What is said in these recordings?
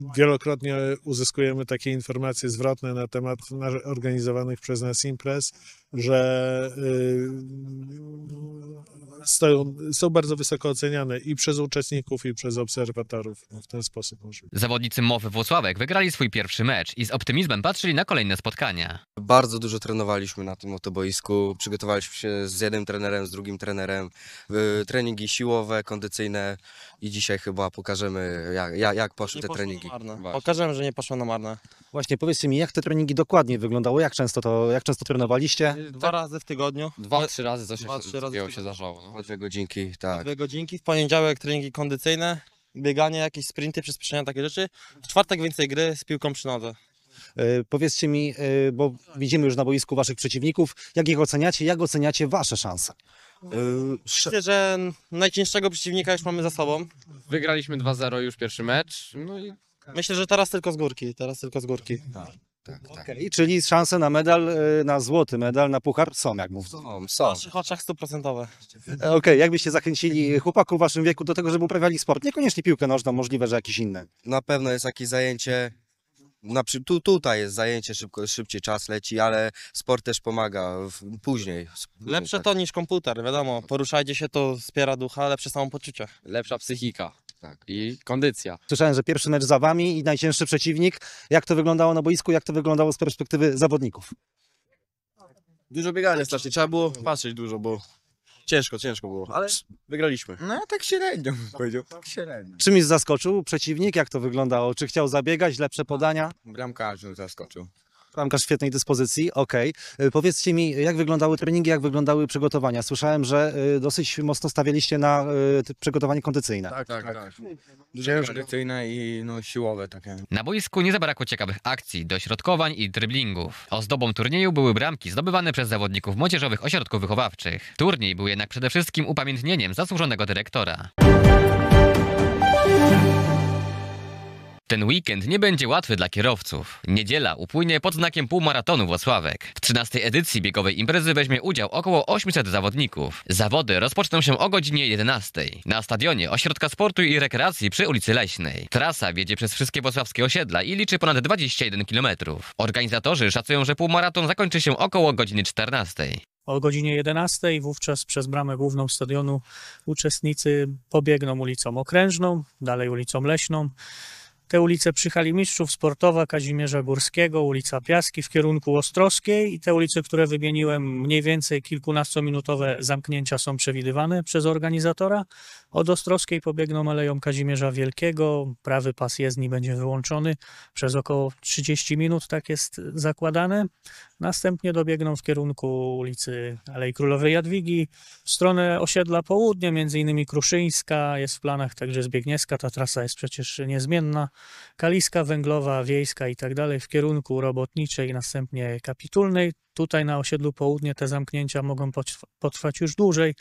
Wielokrotnie uzyskujemy takie informacje zwrotne na temat organizowanych przez nas imprez, że są bardzo wysoko oceniane i przez uczestników, i przez obserwatorów. W ten sposób możliwe. Zawodnicy MOW Włocławek wygrali swój pierwszy mecz i z optymizmem patrzyli na kolejne spotkania. Bardzo dużo trenowaliśmy na tym oto boisku, przygotowaliśmy się z jednym trenerem, z drugim trenerem, treningi siłowe, kondycyjne i dzisiaj chyba pokażemy jak poszły te treningi. Pokażemy, że nie poszło na marne. Właśnie, powiedzcie mi, jak te treningi dokładnie wyglądały, jak często trenowaliście? 2 razy w tygodniu. 2-3 razy coś Dwa, trzy razy takiego się zdarzało. No. Po 2 godzinki, tak. 2 godzinki. W poniedziałek treningi kondycyjne, bieganie, jakieś sprinty, przyspieszenia, takie rzeczy. W czwartek więcej gry z piłką przy nodze. Powiedzcie mi, bo widzimy już na boisku waszych przeciwników, jak ich oceniacie, jak oceniacie wasze szanse? Myślę, że najcięższego przeciwnika już mamy za sobą. Wygraliśmy 2-0 już pierwszy mecz. No i Myślę, że teraz tylko z górki. Tak. Okej, czyli szanse na medal, na złoty medal, na puchar są, jak mówię. W naszych oczach 100%. Okej, jakbyście zachęcili chłopaków w waszym wieku do tego, żeby uprawiali sport? Niekoniecznie piłkę nożną, możliwe, że jakieś inne. Na pewno jest jakieś zajęcie, tutaj jest zajęcie, szybciej czas leci, ale sport też pomaga później. Lepsze tak. to niż komputer, wiadomo. Poruszajcie się, to wspiera ducha, lepsze samopoczucie. lepsza psychika Tak. i kondycja. Słyszałem, że pierwszy mecz za wami i najcięższy przeciwnik. Jak to wyglądało na boisku, jak to wyglądało z perspektywy zawodników? Dużo biegania strasznie, trzeba było patrzeć dużo, bo ciężko było, ale wygraliśmy. No tak średnio bym powiedział, tak średnio. Czymś zaskoczył przeciwnik? Jak to wyglądało? Czy chciał zabiegać, lepsze podania? Bramkarz mnie zaskoczył. Bramkarz świetnej dyspozycji, okej. Powiedzcie mi, jak wyglądały treningi, jak wyglądały przygotowania? Słyszałem, że dosyć mocno stawialiście na przygotowanie kondycyjne. Tak. Ciężkie kondycyjne i no, siłowe takie. Na boisku nie zabrakło ciekawych akcji, dośrodkowań i driblingów. Ozdobą turnieju były bramki zdobywane przez zawodników młodzieżowych ośrodków wychowawczych. Turniej był jednak przede wszystkim upamiętnieniem zasłużonego dyrektora. Ten weekend nie będzie łatwy dla kierowców. Niedziela upłynie pod znakiem półmaratonu Włocławek. W 13. edycji biegowej imprezy weźmie udział około 800 zawodników. Zawody rozpoczną się o godzinie 11 na stadionie Ośrodka Sportu i Rekreacji przy ulicy Leśnej. Trasa wiedzie przez wszystkie włocławskie osiedla i liczy ponad 21 km. Organizatorzy szacują, że półmaraton zakończy się około godziny 14. O godzinie 11 wówczas przez bramę główną stadionu uczestnicy pobiegną ulicą Okrężną, dalej ulicą Leśną. Te ulice przy hali mistrzów, Sportowa, Kazimierza Górskiego, ulica Piaski w kierunku Ostrowskiej i te ulice, które wymieniłem, mniej więcej kilkunastominutowe zamknięcia są przewidywane przez organizatora. Od Ostrowskiej pobiegną Aleją Kazimierza Wielkiego, prawy pas jezdni będzie wyłączony przez około 30 minut, tak jest zakładane. Następnie dobiegną w kierunku ulicy Alei Królowej Jadwigi, w stronę osiedla Południe, między innymi Kruszyńska, jest w planach także Zbiegniewska, ta trasa jest przecież niezmienna, Kaliska, Węglowa, Wiejska i tak dalej, w kierunku Robotniczej, następnie Kapitulnej. Tutaj na osiedlu Południe te zamknięcia mogą potrwać już dłużej,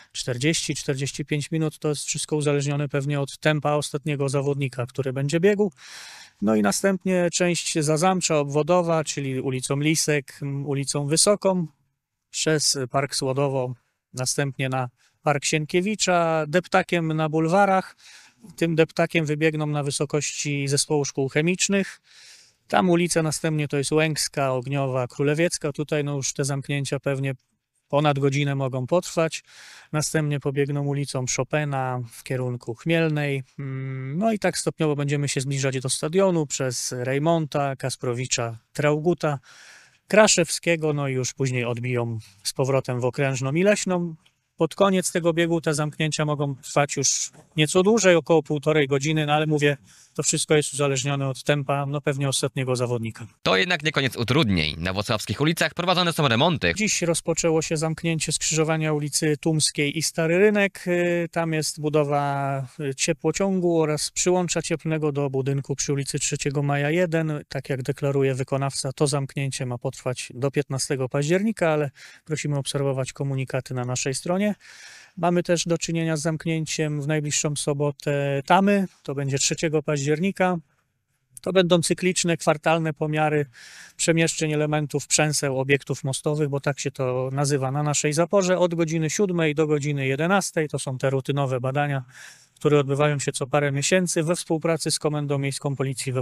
40-45 minut, to jest wszystko uzależnione pewnie od tempa ostatniego zawodnika, który będzie biegł. No i następnie część zazamcza, obwodowa, czyli ulicą Lisek, ulicą Wysoką, przez Park Słodowo, następnie na Park Sienkiewicza, deptakiem na bulwarach. Tym deptakiem wybiegną na wysokości zespołu szkół chemicznych. Tam ulica następnie to jest Łęcka, Ogniowa, Królewiecka. Tutaj no już te zamknięcia pewnie ponad godzinę mogą potrwać. Następnie pobiegną ulicą Chopina w kierunku Chmielnej. No i tak stopniowo będziemy się zbliżać do stadionu przez Rejmonta, Kasprowicza, Trauguta, Kraszewskiego, no i już później odbiją z powrotem w Okrężną i Leśną. Pod koniec tego biegu te zamknięcia mogą trwać już nieco dłużej, około 1,5 godziny, no ale mówię, to wszystko jest uzależnione od tempa, no pewnie ostatniego zawodnika. To jednak nie koniec utrudnień. Na włocławskich ulicach prowadzone są remonty. Dziś rozpoczęło się zamknięcie skrzyżowania ulicy Tumskiej i Stary Rynek. Tam jest budowa ciepłociągu oraz przyłącza cieplnego do budynku przy ulicy 3 Maja 1. Tak jak deklaruje wykonawca, to zamknięcie ma potrwać do 15 października, ale prosimy obserwować komunikaty na naszej stronie. Mamy też do czynienia z zamknięciem w najbliższą sobotę tamy, to będzie 3 października. To będą cykliczne, kwartalne pomiary przemieszczeń elementów przęseł obiektów mostowych, bo tak się to nazywa na naszej zaporze, od godziny 7 do godziny 11. To są te rutynowe badania, które odbywają się co parę miesięcy we współpracy z Komendą Miejską Policji we